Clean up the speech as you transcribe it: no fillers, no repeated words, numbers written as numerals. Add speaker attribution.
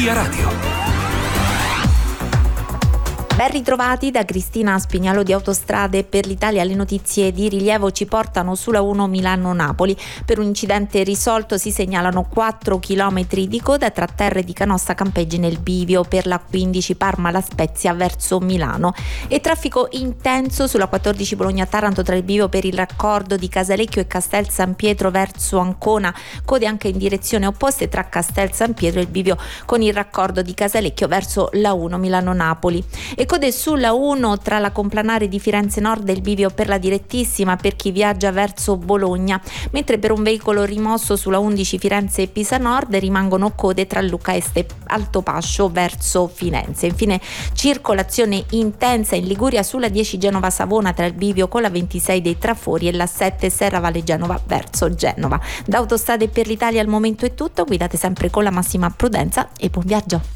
Speaker 1: Via Radio.
Speaker 2: Ben ritrovati da Cristina Spignalo di Autostrade per l'Italia. Le notizie di rilievo ci portano sulla 1 Milano-Napoli. Per un incidente risolto si segnalano 4 chilometri di coda tra Terre di Canossa Campeggi nel bivio per la 15 Parma-La Spezia verso Milano, e traffico intenso sulla 14 Bologna-Taranto tra il bivio per il raccordo di Casalecchio e Castel San Pietro verso Ancona, code anche in direzione opposte tra Castel San Pietro e il bivio con il raccordo di Casalecchio verso la 1 Milano-Napoli. E code sulla 1 tra la Complanare di Firenze Nord e il bivio per la direttissima per chi viaggia verso Bologna, mentre per un veicolo rimosso sulla 11 Firenze e Pisa Nord rimangono code tra Lucca Est e Altopascio verso Firenze. Infine circolazione intensa in Liguria sulla 10 Genova Savona tra il bivio con la 26 dei Trafori e la 7 Serravalle Genova verso Genova. Da Autostrade per l'Italia al momento è tutto, guidate sempre con la massima prudenza e buon viaggio.